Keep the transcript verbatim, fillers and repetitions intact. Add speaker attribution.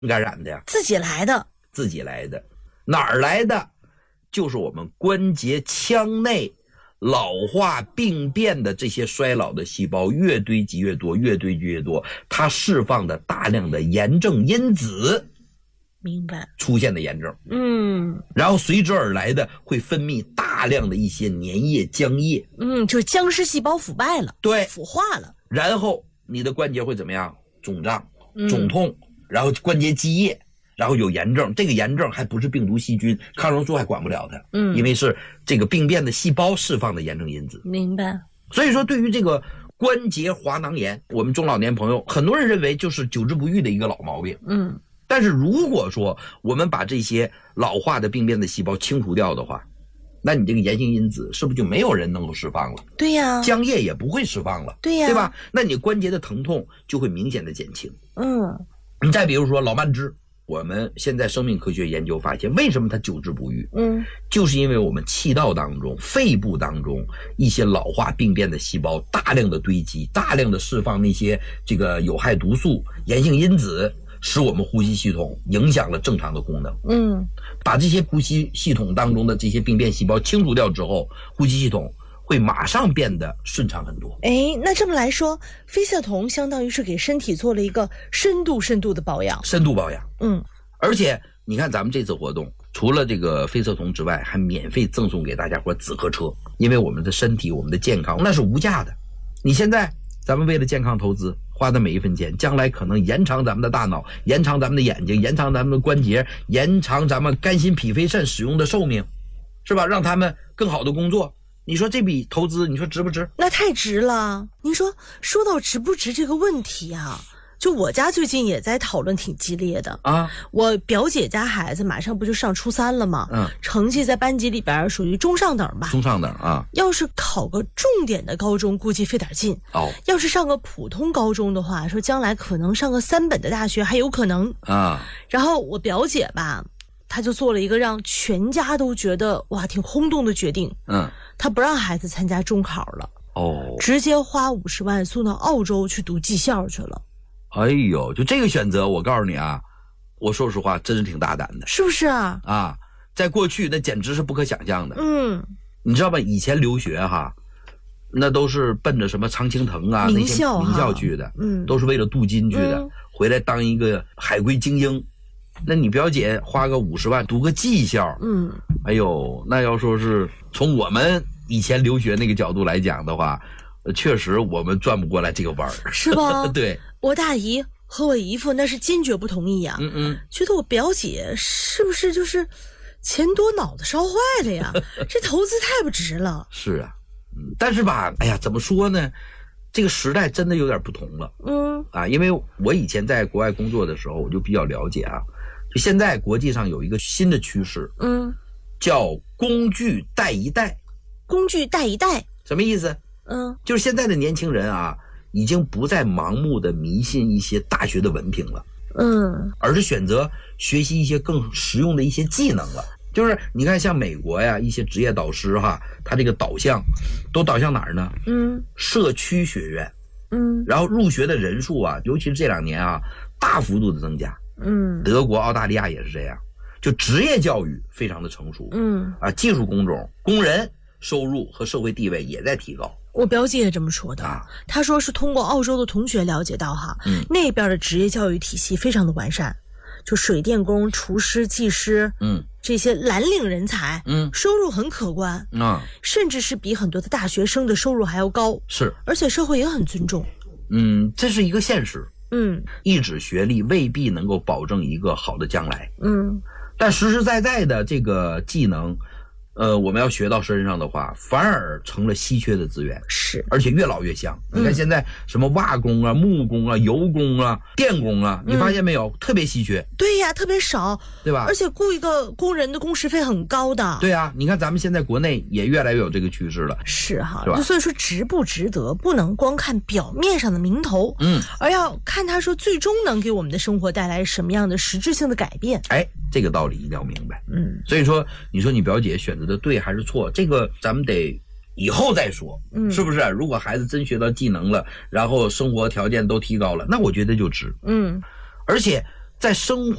Speaker 1: 感染的呀？
Speaker 2: 自己来的。
Speaker 1: 自己来的。哪儿来的？就是我们关节腔内老化病变的这些衰老的细胞越堆积越多，越堆积越多，它释放的大量的炎症因子，
Speaker 2: 明白，
Speaker 1: 出现的炎症，
Speaker 2: 嗯，
Speaker 1: 然后随之而来的会分泌大量的一些粘液、浆液，
Speaker 2: 嗯，就是僵尸细胞腐败了，
Speaker 1: 对，
Speaker 2: 腐化了，
Speaker 1: 然后你的关节会怎么样？肿胀、
Speaker 2: 嗯、
Speaker 1: 肿痛，然后关节积液。然后有炎症，这个炎症还不是病毒细菌，抗生素还管不了它，嗯，因为是这个病变的细胞释放的炎症因子。
Speaker 2: 明白。
Speaker 1: 所以说，对于这个关节滑囊炎，我们中老年朋友很多人认为就是久治不愈的一个老毛病，
Speaker 2: 嗯，
Speaker 1: 但是如果说我们把这些老化的病变的细胞清除掉的话，那你这个炎性因子是不是就没有人能够释放了？
Speaker 2: 对呀，
Speaker 1: 浆液也不会释放了，
Speaker 2: 对呀，
Speaker 1: 对吧？那你关节的疼痛就会明显的减轻。
Speaker 2: 嗯，
Speaker 1: 你再比如说老慢支。我们现在生命科学研究发现，为什么它久治不愈？
Speaker 2: 嗯，
Speaker 1: 就是因为我们气道当中、肺部当中一些老化病变的细胞大量的堆积，大量的释放那些这个有害毒素、炎性因子，使我们呼吸系统影响了正常的功能。
Speaker 2: 嗯，
Speaker 1: 把这些呼吸系统当中的这些病变细胞清除掉之后，呼吸系统会马上变得顺畅很多。
Speaker 2: 哎，那这么来说，飞色酮相当于是给身体做了一个深度深度的保养。
Speaker 1: 深度保养。
Speaker 2: 嗯，
Speaker 1: 而且你看咱们这次活动，除了这个飞色酮之外，还免费赠送给大家伙紫河车，因为我们的身体、我们的健康那是无价的。你现在咱们为了健康投资花的每一分钱，将来可能延长咱们的大脑，延长咱们的眼睛，延长咱们的关节，延长咱们肝心脾肺肾使用的寿命，是吧？让他们更好的工作。你说这笔投资，你说值不值？
Speaker 2: 那太值了。您说说到值不值这个问题啊，就我家最近也在讨论挺激烈的
Speaker 1: 啊。
Speaker 2: 我表姐家孩子马上不就上初三了吗？
Speaker 1: 嗯，
Speaker 2: 成绩在班级里边属于中上等吧。
Speaker 1: 中上等啊。
Speaker 2: 要是考个重点的高中，估计费点劲。
Speaker 1: 哦。
Speaker 2: 要是上个普通高中的话，说将来可能上个三本的大学还有可能
Speaker 1: 啊。
Speaker 2: 然后我表姐吧，她就做了一个让全家都觉得哇挺轰动的决定。
Speaker 1: 嗯。
Speaker 2: 她不让孩子参加中考了。
Speaker 1: 哦。
Speaker 2: 直接花五十万送到澳洲去读技校去了。
Speaker 1: 哎呦，就这个选择，我告诉你啊，我说实话，真是挺大胆的，
Speaker 2: 是不是啊？
Speaker 1: 啊，在过去那简直是不可想象的。
Speaker 2: 嗯，
Speaker 1: 你知道吧？以前留学哈，那都是奔着什么常青藤啊
Speaker 2: 名校
Speaker 1: 那些名校去的，
Speaker 2: 嗯，
Speaker 1: 都是为了镀金去的，
Speaker 2: 嗯、
Speaker 1: 回来当一个海归精英。那你表姐花个五十万读个技校，
Speaker 2: 嗯，
Speaker 1: 哎呦，那要说是从我们以前留学那个角度来讲的话，确实我们转不过来这个弯儿，
Speaker 2: 是吧？
Speaker 1: 对。
Speaker 2: 我大姨和我姨父那是坚决不同意啊，
Speaker 1: 嗯嗯，
Speaker 2: 觉得我表姐是不是就是钱多脑子烧坏了呀？这投资太不值了。
Speaker 1: 是啊，嗯，但是吧，哎呀，怎么说呢？这个时代真的有点不同了。
Speaker 2: 嗯
Speaker 1: 啊，因为我以前在国外工作的时候，我就比较了解啊。就现在国际上有一个新的趋势，
Speaker 2: 嗯，
Speaker 1: 叫工具带一代。
Speaker 2: 工具带一代
Speaker 1: 什么意思？
Speaker 2: 嗯，
Speaker 1: 就是现在的年轻人啊，已经不再盲目的迷信一些大学的文凭了，
Speaker 2: 嗯，
Speaker 1: 而是选择学习一些更实用的一些技能了。就是你看像美国呀，一些职业导师哈，他这个导向都导向哪儿呢？
Speaker 2: 嗯，
Speaker 1: 社区学院，
Speaker 2: 嗯，
Speaker 1: 然后入学的人数啊，尤其是这两年啊，大幅度的增加。
Speaker 2: 嗯，
Speaker 1: 德国、澳大利亚也是这样，就职业教育非常的成熟。
Speaker 2: 嗯，
Speaker 1: 啊，技术工种、工人收入和社会地位也在提高。
Speaker 2: 我表姐也这么说的，
Speaker 1: 啊，
Speaker 2: 她说是通过澳洲的同学了解到哈，
Speaker 1: 嗯，
Speaker 2: 那边的职业教育体系非常的完善，就水电工、厨师、技师，
Speaker 1: 嗯，
Speaker 2: 这些蓝领人才，
Speaker 1: 嗯，
Speaker 2: 收入很可观，
Speaker 1: 啊，
Speaker 2: 甚至是比很多的大学生的收入还要高，
Speaker 1: 是，
Speaker 2: 而且社会也很尊重。
Speaker 1: 嗯，这是一个现实。
Speaker 2: 嗯，
Speaker 1: 一纸学历未必能够保证一个好的将来。
Speaker 2: 嗯，
Speaker 1: 但实实在在的这个技能，呃，我们要学到身上的话，反而成了稀缺的资源，
Speaker 2: 是，
Speaker 1: 而且越老越香。你看现在什么瓦工啊、木工啊、油工啊、电工啊，你发现没有，嗯、特别稀缺。
Speaker 2: 对呀，特别少，
Speaker 1: 对吧？
Speaker 2: 而且雇一个工人的工时费很高的。
Speaker 1: 对啊，你看咱们现在国内也越来越有这个趋势了。
Speaker 2: 是哈，
Speaker 1: 是吧？
Speaker 2: 所以说值不值得，不能光看表面上的名头，
Speaker 1: 嗯，
Speaker 2: 而要看他说最终能给我们的生活带来什么样的实质性的改变。
Speaker 1: 哎，这个道理一定要明白。
Speaker 2: 嗯，
Speaker 1: 所以说，你说你表姐选择的对还是错？这个咱们得以后再说，
Speaker 2: 嗯，
Speaker 1: 是不是？如果孩子真学到技能了，然后生活条件都提高了，那我觉得就值。
Speaker 2: 嗯，
Speaker 1: 而且在生活